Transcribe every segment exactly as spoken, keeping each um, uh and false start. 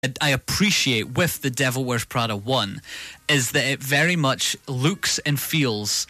I appreciate with The Devil Wears Prada one is that it very much looks and feels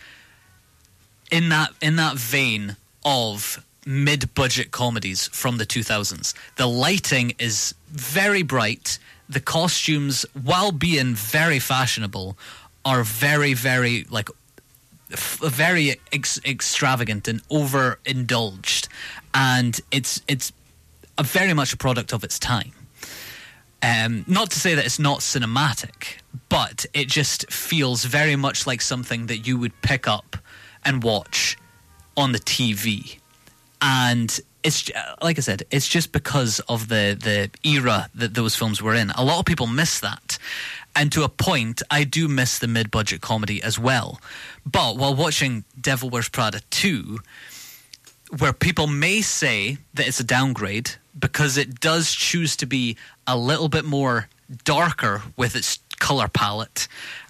in that in that vein of mid-budget comedies from the two thousands. The lighting is very bright. The costumes, while being very fashionable, are very, very like f- very ex- extravagant and overindulged, and it's it's a very much a product of its time. Um, not to say that it's not cinematic, but it just feels very much like something that you would pick up and watch on the T V. And it's, like I said, it's just because of the, the era that those films were in. A lot of people miss that. And to a point, I do miss the mid-budget comedy as well. But while watching Devil Wears Prada two, where people may say that it's a downgrade because it does choose to be a little bit more darker with its color palette,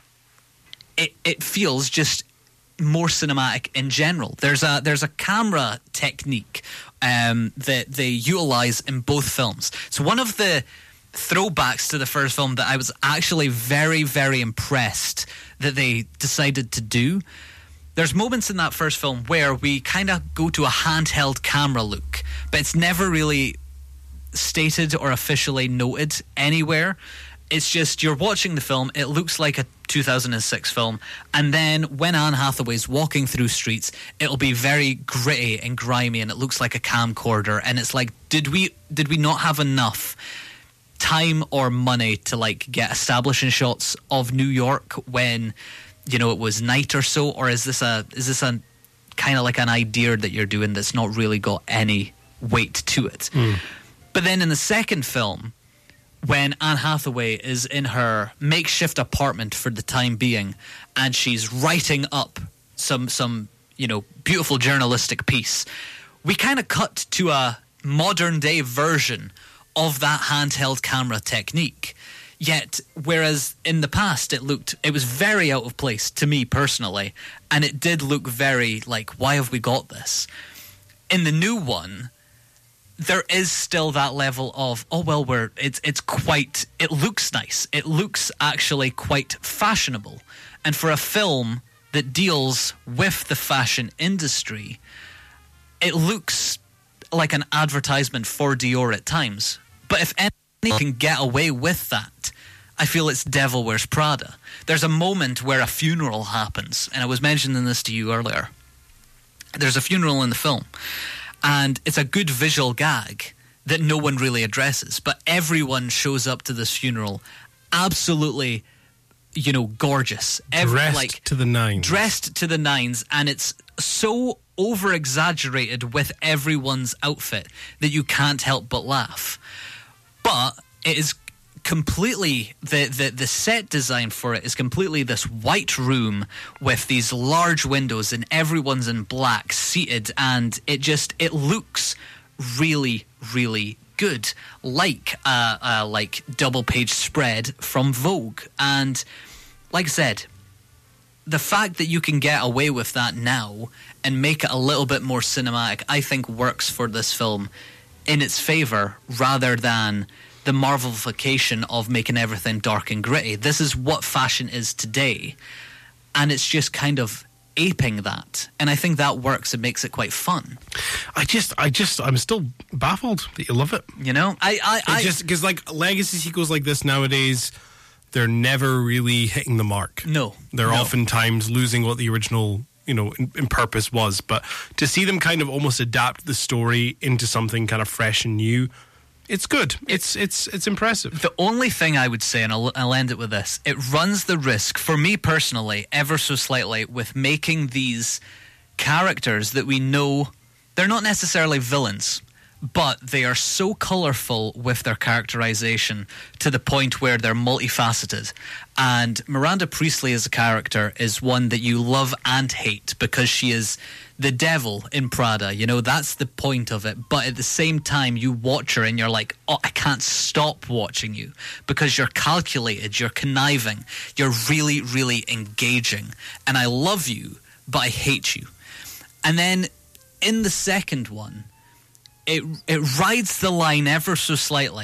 it it feels just more cinematic in general. There's a there's a camera technique um, that they utilize in both films. So one of the throwbacks to the first film that I was actually very, very impressed that they decided to do. There's moments in that first film where we kind of go to a handheld camera look, but it's never really stated or officially noted anywhere. It's just you're watching the film, it looks like a two thousand six film, and then when Anne Hathaway's walking through streets, it'll be very gritty and grimy, and it looks like a camcorder, and it's like, did we did we not have enough time or money to like get establishing shots of New York when, you know, it was night or so? Or is this a is this a kind of like an idea that you're doing that's not really got any weight to it? Mm. But then in the second film, when Anne Hathaway is in her makeshift apartment for the time being, and she's writing up some some you know beautiful journalistic piece, we kind of cut to a modern day version of that handheld camera technique. Yet, whereas in the past it looked, it was very out of place to me personally, and it did look very like, why have we got this? In the new one, there is still that level of, oh well, we're it's it's quite, it looks nice. It looks actually quite fashionable, and for a film that deals with the fashion industry, it looks like an advertisement for Dior at times. But if anyone can get away with that, I feel it's Devil Wears Prada. There's a moment where a funeral happens, and I was mentioning this to you earlier. There's a funeral in the film, and it's a good visual gag that no one really addresses, but everyone shows up to this funeral absolutely, you know, gorgeous. Every, dressed like, to the nines. Dressed to the nines, and it's so over-exaggerated with everyone's outfit that you can't help but laugh. But it is completely, the, the, the set design for it is completely this white room with these large windows, and everyone's in black, seated, and it just, it looks really, really good, like a, a like double page spread from Vogue. And like I said, the fact that you can get away with that now and make it a little bit more cinematic, I think works for this film in its favor, rather than the Marvelification of making everything dark and gritty. This is what fashion is today, and it's just kind of aping that, and I think that works. It makes it quite fun. I just, I just, I'm still baffled that you love it. You know, I, I, I just because like legacy sequels like this nowadays, they're never really hitting the mark. No, they're no. oftentimes losing what the original, you know, in, in purpose was. But to see them kind of almost adapt the story into something kind of fresh and new, it's good. It's it's it's impressive. The only thing I would say, and I'll, I'll end it with this, it runs the risk, for me personally, ever so slightly, with making these characters that we know, they're not necessarily villains, but they are so colourful with their characterization to the point where they're multifaceted. And Miranda Priestley as a character is one that you love and hate because she is the devil in Prada. You know, that's the point of it. But at the same time, you watch her and you're like, oh, I can't stop watching you because you're calculated, you're conniving, you're really, really engaging. And I love you, but I hate you. And then in the second one, It it rides the line ever so slightly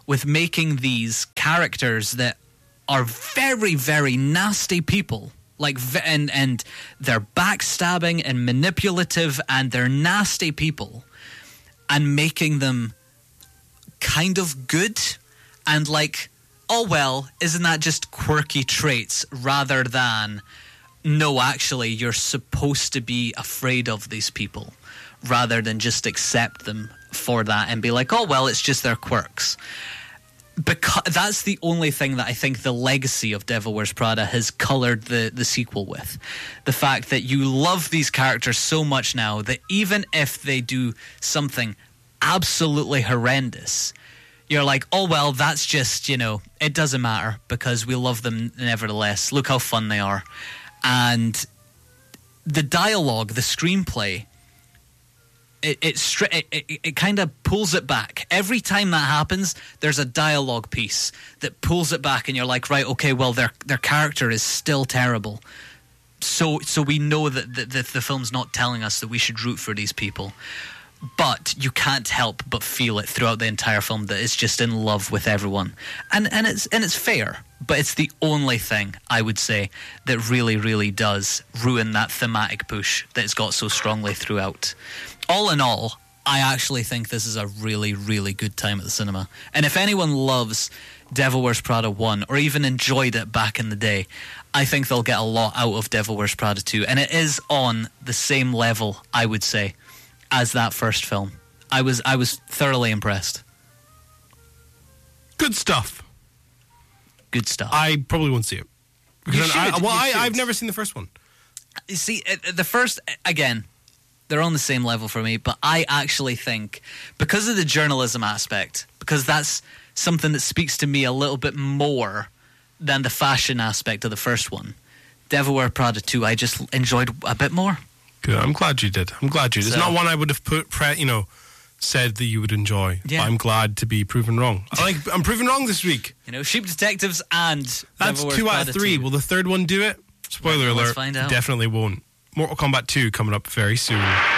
with making these characters that are very, very nasty people. Like, and, and they're backstabbing and manipulative and they're nasty people, and making them kind of good and like, oh, well, isn't that just quirky traits, rather than, no, actually, you're supposed to be afraid of these people, rather than just accept them for that and be like, oh, well, it's just their quirks. Because that's the only thing that I think the legacy of Devil Wears Prada has coloured the, the sequel with. The fact that you love these characters so much now that even if they do something absolutely horrendous, you're like, oh, well, that's just, you know, it doesn't matter because we love them nevertheless. Look how fun they are. And the dialogue, the screenplay, it it, stri- it, it, it kind of pulls it back. Every time that happens, there's a dialogue piece that pulls it back, and you're like, right, okay, well, their their character is still terrible. So so we know that the, the, the film's not telling us that we should root for these people. But you can't help but feel it throughout the entire film that it's just in love with everyone. And and it's and it's fair, but it's the only thing, I would say, that really, really does ruin that thematic push that it's got so strongly throughout. All in all, I actually think this is a really, really good time at the cinema. And if anyone loves Devil Wears Prada one, or even enjoyed it back in the day, I think they'll get a lot out of Devil Wears Prada two. And it is on the same level, I would say, as that first film. I was I was thoroughly impressed. Good stuff. Good stuff. I probably won't see it. Because You should, I, well, you I, should. I've never seen the first one. You see, uh, the first, again, they're on the same level for me, but I actually think, because of the journalism aspect, because that's something that speaks to me a little bit more than the fashion aspect of the first one, Devil Wears Prada two, I just enjoyed a bit more. Good. I'm glad you did. I'm glad you did. So- It's not one I would have put, pre- you know, said that you would enjoy. Yeah. But I'm glad to be proven wrong. I like. I'm proven wrong this week. You know, Sheep Detectives and That's Devil Wears two out Prada of three. two. Will the third one do it? Spoiler Well, let's alert. find out. Definitely won't. Mortal Kombat two coming up very soon.